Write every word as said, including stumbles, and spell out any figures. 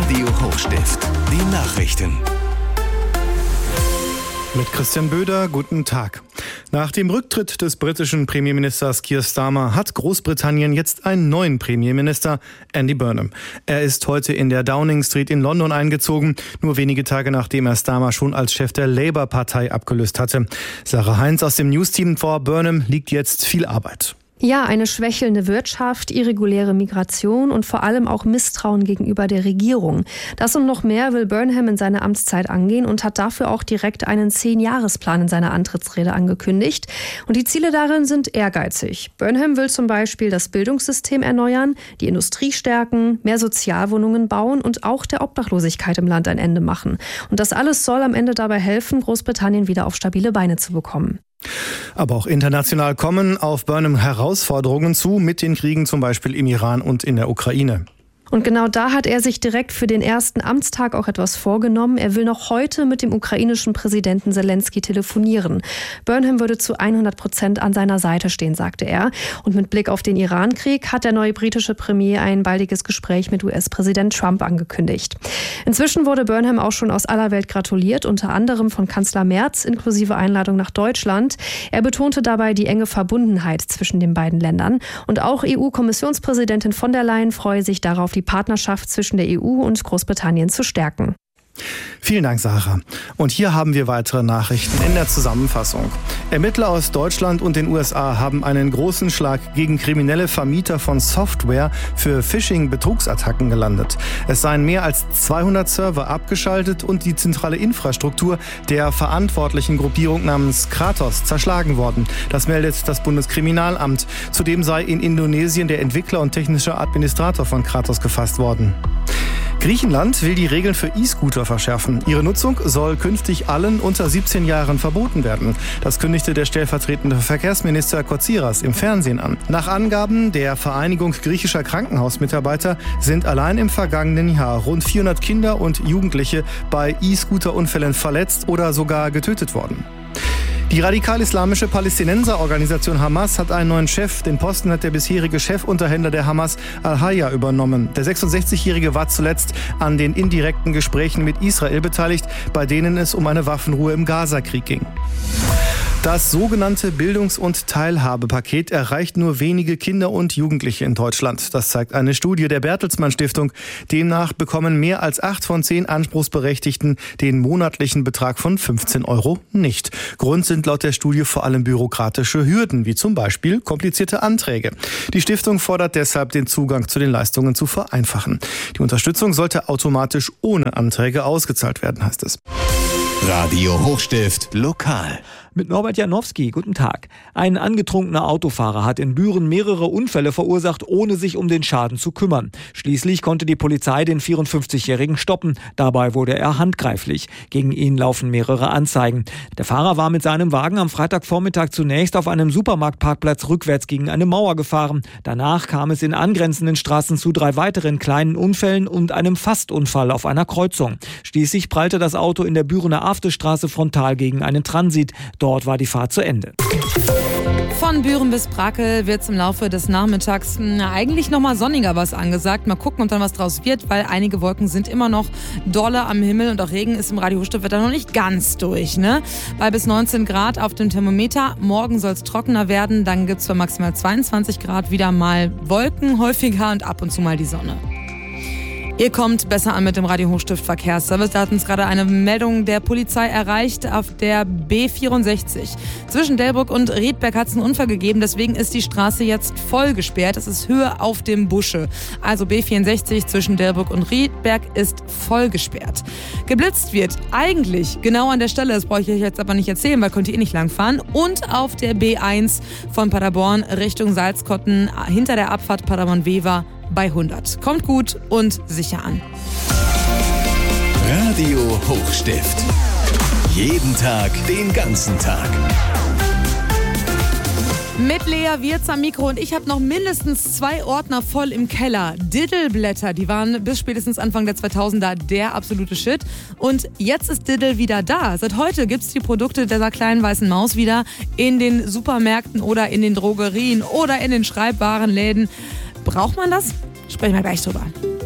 Radio Hochstift. Die Nachrichten. Mit Christian Böder, guten Tag. Nach dem Rücktritt des britischen Premierministers Keir Starmer hat Großbritannien jetzt einen neuen Premierminister, Andy Burnham. Er ist heute in der Downing Street in London eingezogen, nur wenige Tage nachdem er Starmer schon als Chef der Labour-Partei abgelöst hatte. Sarah Heinz aus dem News-Team: Vor Burnham liegt jetzt viel Arbeit. Ja, eine schwächelnde Wirtschaft, irreguläre Migration und vor allem auch Misstrauen gegenüber der Regierung. Das und noch mehr will Burnham in seiner Amtszeit angehen und hat dafür auch direkt einen Zehn-Jahres-Plan in seiner Antrittsrede angekündigt. Und die Ziele darin sind ehrgeizig. Burnham will zum Beispiel das Bildungssystem erneuern, die Industrie stärken, mehr Sozialwohnungen bauen und auch der Obdachlosigkeit im Land ein Ende machen. Und das alles soll am Ende dabei helfen, Großbritannien wieder auf stabile Beine zu bekommen. Aber auch international kommen auf Burnham Herausforderungen zu, mit den Kriegen zum Beispiel im Iran und in der Ukraine. Und genau da hat er sich direkt für den ersten Amtstag auch etwas vorgenommen. Er will noch heute mit dem ukrainischen Präsidenten Zelensky telefonieren. Burnham würde zu hundert Prozent an seiner Seite stehen, sagte er. Und mit Blick auf den Iran-Krieg hat der neue britische Premier ein baldiges Gespräch mit U S-Präsident Trump angekündigt. Inzwischen wurde Burnham auch schon aus aller Welt gratuliert, unter anderem von Kanzler Merz, inklusive Einladung nach Deutschland. Er betonte dabei die enge Verbundenheit zwischen den beiden Ländern. Und auch E U-Kommissionspräsidentin von der Leyen freue sich darauf, die Partnerschaft zwischen der E U und Großbritannien zu stärken. Vielen Dank, Sarah. Und hier haben wir weitere Nachrichten in der Zusammenfassung. Ermittler aus Deutschland und den U S A haben einen großen Schlag gegen kriminelle Vermieter von Software für Phishing-Betrugsattacken gelandet. Es seien mehr als zweihundert Server abgeschaltet und die zentrale Infrastruktur der verantwortlichen Gruppierung namens Kratos zerschlagen worden. Das meldet das Bundeskriminalamt. Zudem sei in Indonesien der Entwickler und technische Administrator von Kratos gefasst worden. Griechenland will die Regeln für E-Scooter verschärfen. Ihre Nutzung soll künftig allen unter siebzehn Jahren verboten werden. Das kündigte der stellvertretende Verkehrsminister Kotsiras im Fernsehen an. Nach Angaben der Vereinigung griechischer Krankenhausmitarbeiter sind allein im vergangenen Jahr rund vierhundert Kinder und Jugendliche bei E-Scooter-Unfällen verletzt oder sogar getötet worden. Die radikal-islamische Palästinenserorganisation Hamas hat einen neuen Chef. Den Posten hat der bisherige Chefunterhändler der Hamas, Al-Hayya, übernommen. Der sechsundsechzigjährige war zuletzt an den indirekten Gesprächen mit Israel beteiligt, bei denen es um eine Waffenruhe im Gaza-Krieg ging. Das sogenannte Bildungs- und Teilhabepaket erreicht nur wenige Kinder und Jugendliche in Deutschland. Das zeigt eine Studie der Bertelsmann Stiftung. Demnach bekommen mehr als acht von zehn Anspruchsberechtigten den monatlichen Betrag von fünfzehn Euro nicht. Grund sind laut der Studie vor allem bürokratische Hürden, wie zum Beispiel komplizierte Anträge. Die Stiftung fordert deshalb, den Zugang zu den Leistungen zu vereinfachen. Die Unterstützung sollte automatisch ohne Anträge ausgezahlt werden, heißt es. Radio Hochstift lokal. Mit Norbert Janowski, guten Tag. Ein angetrunkener Autofahrer hat in Büren mehrere Unfälle verursacht, ohne sich um den Schaden zu kümmern. Schließlich konnte die Polizei den vierundfünfzigjährigen stoppen. Dabei wurde er handgreiflich. Gegen ihn laufen mehrere Anzeigen. Der Fahrer war mit seinem Wagen am Freitagvormittag zunächst auf einem Supermarktparkplatz rückwärts gegen eine Mauer gefahren. Danach kam es in angrenzenden Straßen zu drei weiteren kleinen Unfällen und einem Fastunfall auf einer Kreuzung. Schließlich prallte das Auto in der Bürener Aftestraße frontal gegen einen Transit. Dort war die Fahrt zu Ende. Von Büren bis Brakel wird es im Laufe des Nachmittags na, eigentlich nochmal sonniger was angesagt. Mal gucken, ob dann was draus wird, weil einige Wolken sind immer noch dolle am Himmel und auch Regen ist im Radio Hochstiftwetter noch nicht ganz durch. Ne? Bei bis neunzehn Grad auf dem Thermometer. Morgen soll es trockener werden. Dann gibt es bei maximal zweiundzwanzig Grad wieder mal Wolken häufiger und ab und zu mal die Sonne. Ihr kommt besser an mit dem Radio Hochstift Verkehrsservice. Da hat uns gerade eine Meldung der Polizei erreicht auf der B vierundsechzig. Zwischen Delbrück und Riedberg hat es einen Unfall gegeben, deswegen ist die Straße jetzt voll gesperrt. Es ist Höhe auf dem Busche. Also B vierundsechzig zwischen Delbrück und Riedberg ist voll gesperrt. Geblitzt wird eigentlich genau an der Stelle, das brauche ich euch jetzt aber nicht erzählen, weil könnt ihr eh nicht lang fahren. Und auf der B eins von Paderborn Richtung Salzkotten hinter der Abfahrt Paderborn-Wever bei hundert. Kommt gut und sicher an. Radio Hochstift. Jeden Tag, den ganzen Tag. Mit Lea Wirz am Mikro und ich habe noch mindestens zwei Ordner voll im Keller. Diddle-Blätter, die waren bis spätestens Anfang der zweitausender der absolute Shit. Und jetzt ist Diddle wieder da. Seit heute gibt es die Produkte dieser kleinen weißen Maus wieder in den Supermärkten oder in den Drogerien oder in den Schreibwarenläden. Braucht man das? Sprechen wir gleich drüber.